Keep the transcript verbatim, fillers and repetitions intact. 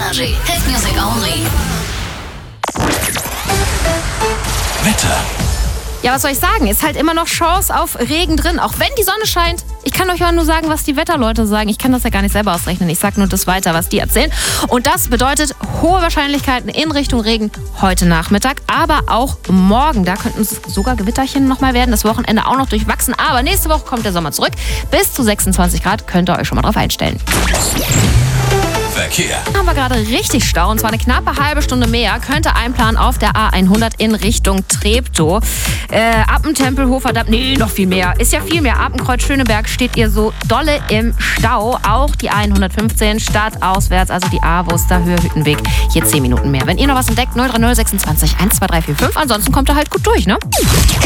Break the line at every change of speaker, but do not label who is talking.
Energy. Hit music only.
Wetter.
Ja, was soll ich sagen? Ist halt immer noch Chance auf Regen drin, auch wenn die Sonne scheint. Ich kann euch ja nur sagen, was die Wetterleute sagen. Ich kann das ja gar nicht selber ausrechnen. Ich sag nur das weiter, was die erzählen. Und das bedeutet hohe Wahrscheinlichkeiten in Richtung Regen heute Nachmittag, aber auch morgen. Da könnten es sogar Gewitterchen nochmal werden. Das Wochenende auch noch durchwachsen. Aber nächste Woche kommt der Sommer zurück. Bis zu sechsundzwanzig Grad könnt ihr euch schon mal drauf einstellen.
Verkehr.
Haben wir gerade richtig Stau, und zwar eine knappe halbe Stunde mehr könnte einplanen auf der A hundert in Richtung Treptow. Äh, Appen, Tempelhofer Damm, nee, noch viel mehr. Ist ja viel mehr. Appenkreuz, Schöneberg steht ihr so dolle im Stau. Auch die A hundertfünfzehn stadtauswärts, also die A Wuster Höhe Hüttenweg. Hier zehn Minuten mehr. Wenn ihr noch was entdeckt, null drei null sechsundzwanzig eins zwei drei vier fünf. Ansonsten kommt ihr halt gut durch, ne?